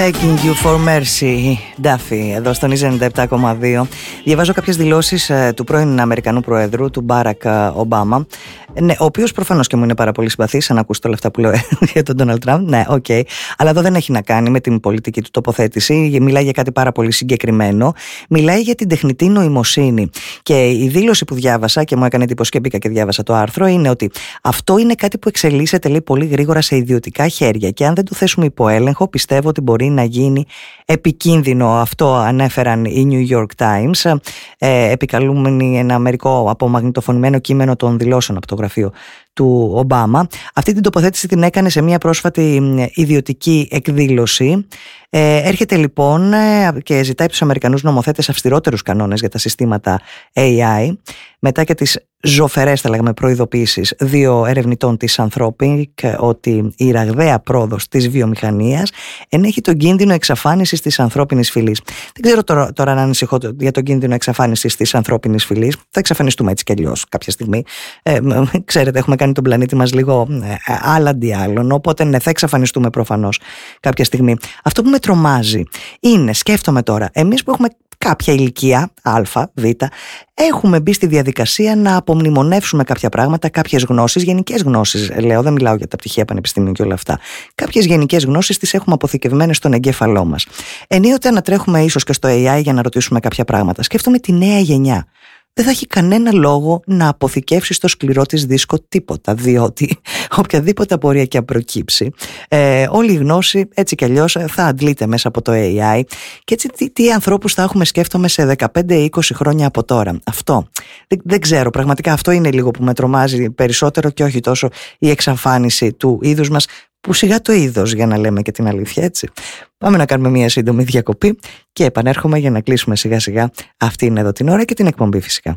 Begging you for mercy, Duffy, εδώ στον Ίζα 97,2. Διαβάζω κάποιες δηλώσεις του πρώην Αμερικανού Προέδρου, του Μπάρακ Ομπάμα, ναι, ο οποίος προφανώς και μου είναι πάρα πολύ συμπαθής, αν ακούσετε όλα αυτά που λέω για τον Ντόναλντ Τραμπ. Ναι, οκ. Αλλά εδώ δεν έχει να κάνει με την πολιτική του τοποθέτηση. Μιλάει για κάτι πάρα πολύ συγκεκριμένο. Μιλάει για την τεχνητή νοημοσύνη. Και η δήλωση που διάβασα και μου έκανε εντύπωση και μπήκα και διάβασα το άρθρο είναι ότι αυτό είναι κάτι που εξελίσσεται, λέει, πολύ γρήγορα σε ιδιωτικά χέρια. Και αν δεν το θέσουμε υπό έλεγχο, πιστεύω ότι μπορεί να γίνει επικίνδυνο. Αυτό ανέφεραν οι New York Times, επικαλούμενοι ένα μερικό απομαγνητοφωνημένο κείμενο των δηλώσεων από το γραφείο του Ομπάμα. Αυτή την τοποθέτηση την έκανε σε μια πρόσφατη ιδιωτική εκδήλωση. Έρχεται λοιπόν και ζητάει από τους Αμερικανούς νομοθέτες αυστηρότερους κανόνες για τα συστήματα AI, μετά και τις ζωφερές, θα λέγαμε, προειδοποιήσεις δύο ερευνητών της Anthropic ότι η ραγδαία πρόοδος της βιομηχανίας ενέχει τον κίνδυνο εξαφάνισης της ανθρώπινης φυλής. Δεν ξέρω τώρα να ανησυχώ για τον κίνδυνο εξαφάνισης της ανθρώπινης φυλής. Θα εξαφανιστούμε έτσι κι αλλιώς κάποια στιγμή. Ξέρετε, έχουμε κάνει τον πλανήτη μας λίγο άλλαντι άλλων, οπότε ναι, θα εξαφανιστούμε προφανώς κάποια στιγμή. Αυτό που με τρομάζει είναι, σκέφτομαι τώρα, εμείς που έχουμε κάποια ηλικία, α, β, έχουμε μπει στη διαδικασία να απομνημονεύσουμε κάποια πράγματα, κάποιες γνώσεις, γενικές γνώσεις. Λέω, δεν μιλάω για τα πτυχία πανεπιστήμιου και όλα αυτά. Κάποιες γενικές γνώσεις τις έχουμε αποθηκευμένες στον εγκέφαλό μας. Ενίοτε ανατρέχουμε ίσως και στο AI για να ρωτήσουμε κάποια πράγματα. Σκέφτομαι τη νέα γενιά. Δεν θα έχει κανένα λόγο να αποθηκεύσει στο σκληρό της δίσκο τίποτα, διότι οποιαδήποτε απορία και αν προκύψει, όλη η γνώση έτσι κι αλλιώς θα αντλείται μέσα από το AI. Και έτσι τι ανθρώπους θα έχουμε, σκέφτομαι, σε 15-20 χρόνια από τώρα. Αυτό δεν ξέρω, πραγματικά αυτό είναι λίγο που με τρομάζει περισσότερο και όχι τόσο η εξαφάνιση του είδους μας, που σιγά το είδος, για να λέμε και την αλήθεια, έτσι. Πάμε να κάνουμε μια σύντομη διακοπή και επανέρχομαι για να κλείσουμε σιγά σιγά αυτή είναι εδώ την ώρα και την εκπομπή φυσικά.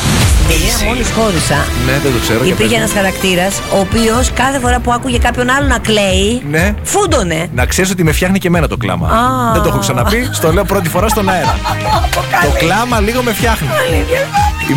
Μόλις χώρισα, ναι, δεν το ξέρω, υπήρχε ένας χαρακτήρας ο οποίος κάθε φορά που άκουγε κάποιον άλλο να κλαίει, ναι, φούντωνε. Να ξέρεις ότι με φτιάχνει και εμένα το κλάμα. Δεν το έχω ξαναπεί, στο λέω πρώτη φορά στον αέρα. Το κλάμα λίγο με φτιάχνει.